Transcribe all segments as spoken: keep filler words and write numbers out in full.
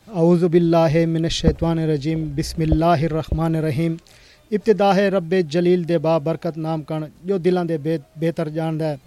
औज़ु बिल्लाहि मिनश्शैतानिर्रजीम बिस्मिल्लाहिर्रहमानिर्रहीम। इब्तिदा है रब्बे जलील दे बा बरकत नाम कण जो दिलां दे बे बेहतर जानदा है।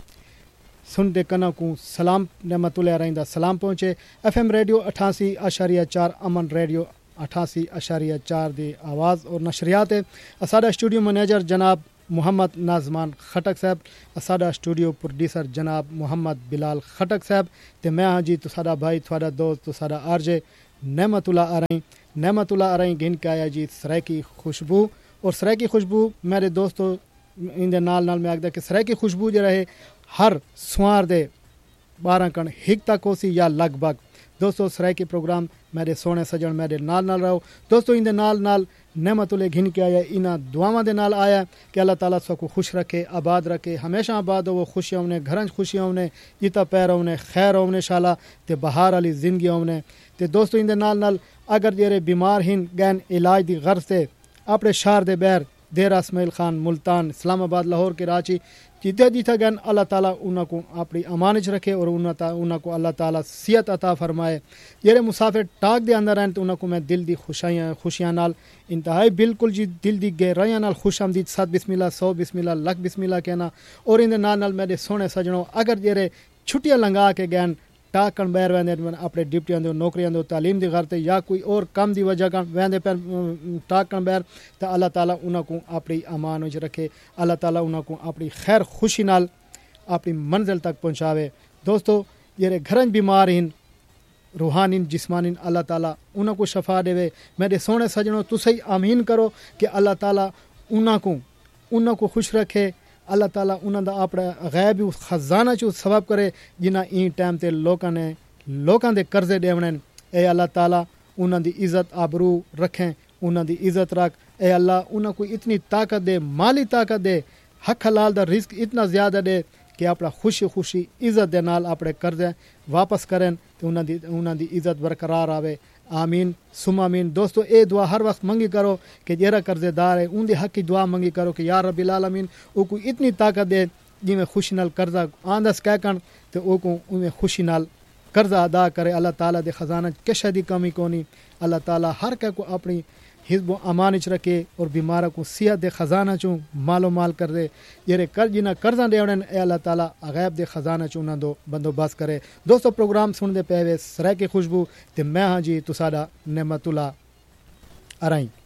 सुनते कना को सलाम नेमतुल्लाह रहिंदा सलाम पहुँचे। एफ एम रेडियो अठासी अशारिया चार अमन रेडियो अठासी अशारिया चार दी आवाज़ और नशरियात है। असादा स्टूडियो मैनेजर जनाब मोहम्मद नाजमान खटक साहब, असादा स्टूडियो प्रोड्यूसर जनाब मोहम्मद बिलाल खटक साहब ते मैं हाँ जी तुसादा भाई थोड़ा दोस्त तुसादा आरजे नेमतुल्लाह अरई नेमतुल्लाह अरई गिन के आया जी सराय की खुशबू। और सराय की खुशबू मेरे दोस्तों इंदे नाल नाल मैं आखदा कि सराय की खुशबू जो रहे हर सुआर दे बारह कण हिक तक होसी या लगभग। दोस्तों सराय के प्रोग्राम मेरे सोने सजन मेरे नाल नाल रहो। दोस्तों इंदे नाल नाल नेमतुल्लाह घिन के आया इना दुआवां दे नाल आया कि अल्लाह ताला सबको खुश रखे आबाद रखे हमेशा आबाद हो खुशियां उन्हें घर खुशियां उन्हें इता पैर उन्हें खैर उन्हें शाला ते बहार वाली जिंदगी उन्हें ते दोस्तों इंदे नाल नाल अगर जेरे बीमार हिन गैन इलाज दी गर्ज से अपने शहर दे बैर देरा इसमाइल खान मुल्तान इस्लामाबाद लाहौर कराची जिते जिते गन अल्लाह ताला उन्हों को अपनी अमानत रखे और उन्हों को अल्लाह ताला सियत अता फरमाए। जेरे मुसाफिर टाक दे अंदर हैं तो उन्हों को मैं दिल दी खुशियाँ खुशियाँ नाल इंतहाई बिल्कुल जी दिल दी गहराइयां नाल खुश आमदीद सत बिस्मिल्लाह सौ बिस्मिल्लाह लख बिस्मिल्लाह कहना। और इन नाल नाल मेरे सोने सजनों अगर जेरे छुट्टियां लंघा के गैन टाकन बैर वेंदे अपने डिप्टियां दो नौकरियां दो तालीम दी घर ते या कोई और कम दी वजह का वेंदे पर टाकन बैर तो अल्लाह ताला उन्हों को अपनी अमान विच रखे। अल्लाह ताला उन्हों को अपनी खैर खुशी नाल अपनी मंजिल तक पहुँचावे। दोस्तों जेरे घरन बीमार हिन रूहानी जिस्मानी अल्लाह ताला उन्हों को शफा देवे। मेरे सोने सजनों तुसी आमीन करो कि अल्लाह ताला उन्हों को उन्हों को खुश रखे। अल्लाह ताला उन्हों का अपना गैब उस खजाना च सबब करे जिन्हें ई टाइम ते लोगों ने लोगों के कर्जे देवने। ए अल्लाह ताला उन्हों की इज्जत आबरू रखें उन्हों की इज्जत रख। ए अल्लाह उन्हों को इतनी ताकत दे माली ताकत दे हक हलाल दा रिस्क इतना ज़्यादा दे कि अपना खुशी खुशी इज्जत दे नाल अपने कर्जे वापस करें तो उन्हों की उन्हों की इज्जत बरकरार आवे। आमीन सुमा आमीन। दोस्तों ये दुआ हर वक्त मंगी करो कि जेरा कर्जेदार है उनकी हक की दुआ मंगी करो कि यार रब्बिल आलमीन वो को इतनी ताकत दे जिमें खुशी नाल कर्जा आंदस कह कण तो वो को उमें खुशी नाल कर्जा अदा करे। अल्लाह ताला दे खजाना किश दी कमी कोनी। अल्लाह ताला हर कह को अपनी हिज़्ब अमान च रखे और बीमारा को सिहत दे खजाना चूँ मालो माल कर दे। जेरे कर जिन्हें कर्जा देवने ए अल्लाह ताला गैब दे खजाना चूँ ना दो बंदोबस्त करे। दोस्तों प्रोग्राम सुनते पे सराय की खुशबू ते मैं हाँ जी तुसादा नेमतुल्लाह अरई।